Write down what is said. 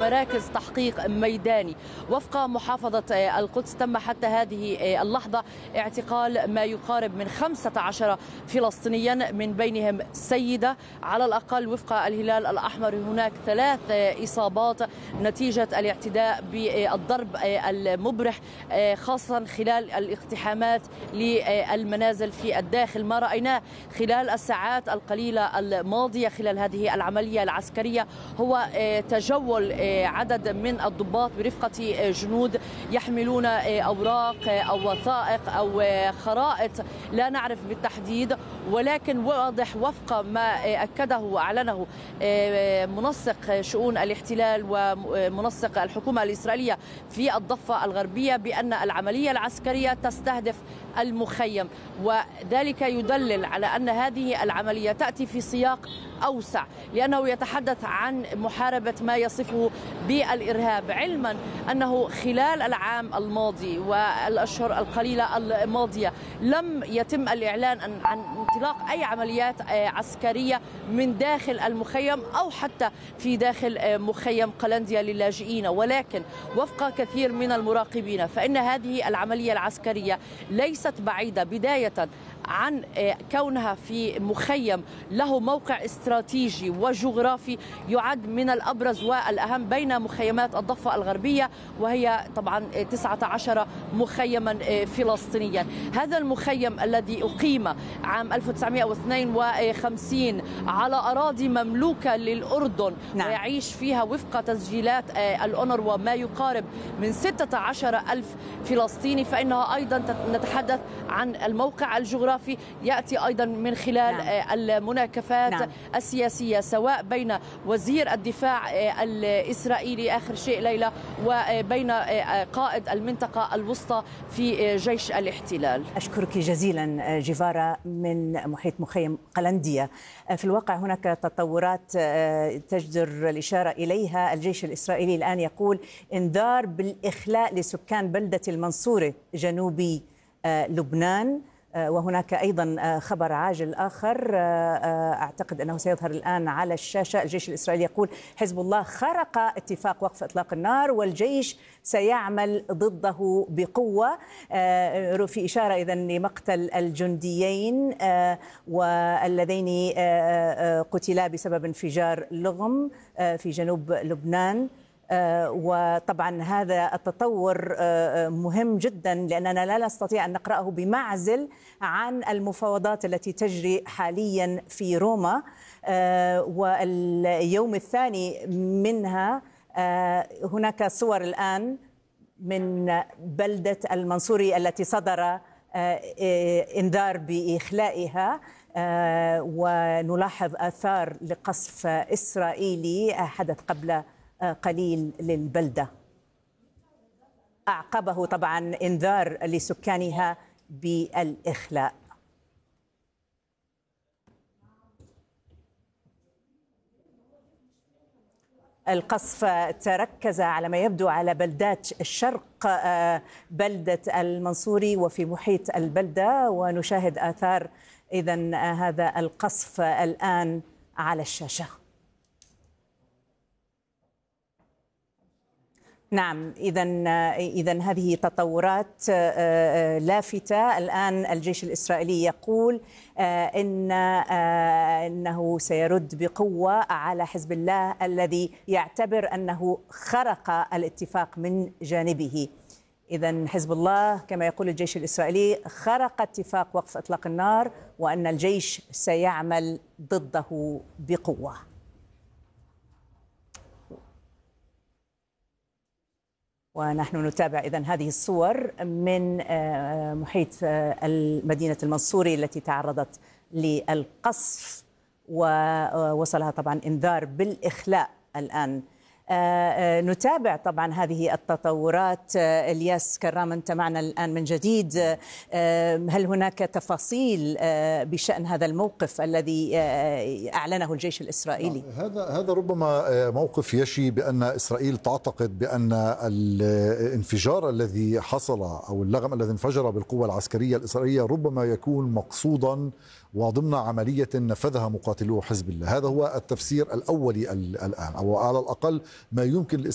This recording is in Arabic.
ومراكز تحقيق ميداني. وفق محافظة القدس تم حتى هذه اللحظة اعتقال ما يقارب من 15 فلسطينيا، من بينهم سيدة على الأقل. وفق الهلال الأحمر هناك 3 إصابات نتيجة الاعتداء بالضرب المبرح، خاصة خلال الاقتحامات للمنازل في الداخل. ما رأيناه خلال الساعات القليلة الماضية خلال هذه العملية العسكرية هو تجول عدد من الضباط برفقة جنود يحملون أوراق أو وثائق أو خرائط لا نعرف بالتحديد، ولكن واضح وفق ما أكده وأعلنه منسق شؤون الاحتلال ومنسق الحكومة الإسرائيلية في الضفة الغربية بأن العملية العسكرية تستهدف المخيم، وذلك يدلل على أن هذه العملية تأتي في سياق أوسع، لأنه يتحدث عن محاربة ما يصفه بالإرهاب، علما أنه خلال العام الماضي والأشهر القليلة الماضية لم يتم الإعلان عن انطلاق أي عمليات عسكرية من داخل المخيم أو حتى في داخل مخيم قلنديا للاجئين. ولكن وفق كثير من المراقبين فإن هذه العملية العسكرية ليست بعيدة بداية عن كونها في مخيم له موقع استراتيجي وجغرافي يعد من الأبرز والأهم بين مخيمات الضفة الغربية، وهي طبعا 19 مخيما فلسطينيا. هذا المخيم الذي أقيم عام 1952 على أراضي مملوكة للأردن، نعم. ويعيش فيها وفق تسجيلات الأونروا ما يقارب من 16,000 فلسطيني، فإنها أيضا نتحدث عن الموقع الجغرافي يأتي أيضا من خلال المناكفات السياسية سواء بين وزير الدفاع الإسرائيلي آخر شيء ليلى وبين قائد المنطقة الوسطى في جيش الاحتلال. أشكرك جزيلا جيفارا من محيط مخيم قلنديا. في الواقع هناك تطورات تجدر الإشارة إليها. الجيش الإسرائيلي الآن يقول انذار بالإخلاء لسكان بلدة المنصورة جنوبي لبنان. وهناك أيضا خبر عاجل آخر أعتقد أنه سيظهر الآن على الشاشة. الجيش الإسرائيلي يقول حزب الله خرق اتفاق وقف إطلاق النار والجيش سيعمل ضده بقوة، في إشارة إذن لمقتل الجنديين واللذين قتلا بسبب انفجار لغم في جنوب لبنان. وطبعا هذا التطور مهم جدا لأننا لا نستطيع أن نقرأه بمعزل عن المفاوضات التي تجري حاليا في روما، واليوم الثاني منها هناك صور الآن من بلدة المنصوري التي صدر انذار بإخلائها، ونلاحظ آثار لقصف إسرائيلي حدث قبل قليل للبلدة، أعقبه طبعا إنذار لسكانها بالإخلاء. القصف تركز على ما يبدو على بلدات الشرق بلدة المنصوري وفي محيط البلدة، ونشاهد آثار إذن هذا القصف الآن على الشاشة. نعم، إذن هذه تطورات لافتة. الآن الجيش الإسرائيلي يقول إنه سيرد بقوة على حزب الله الذي يعتبر أنه خرق الاتفاق من جانبه. إذن حزب الله كما يقول الجيش الإسرائيلي خرق اتفاق وقف إطلاق النار وأن الجيش سيعمل ضده بقوة. ونحن نتابع إذن هذه الصور من محيط مدينة المنصوري التي تعرضت للقصف ووصلها طبعا إنذار بالإخلاء الآن. نتابع طبعا هذه التطورات. الياس كرام، أنت معنا الآن من جديد. هل هناك تفاصيل بشأن هذا الموقف الذي أعلنه الجيش الإسرائيلي؟ هذا ربما موقف يشي بأن إسرائيل تعتقد بأن الانفجار الذي حصل أو اللغم الذي انفجر بالقوة العسكرية الإسرائيلية ربما يكون مقصودا وضمن عملية نفذها مقاتلو حزب الله. هذا هو التفسير الأولي الآن، أو على الأقل ما يمكن